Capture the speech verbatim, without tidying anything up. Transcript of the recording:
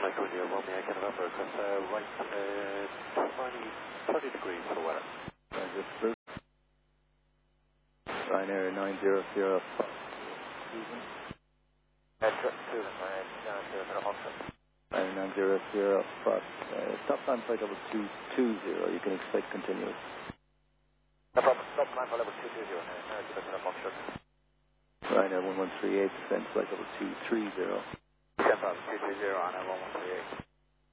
Echo India, Romeo Yankee November, across uh, right uh, twenty, thirty degrees for weather. Roger, Bruce. Ryanair nine zero zero. And Susan, nine zero zero Foxtrot. Ryanair nine zero zero Fox. Uh, stop time flight level two two zero. You can expect continuous. No problem. Stop line for level two two zero, nine zero zero Foxtrot. Ryanair one one three eight, descent flight level two three zero. ten thousand two two zero, Ryanair one one three eight.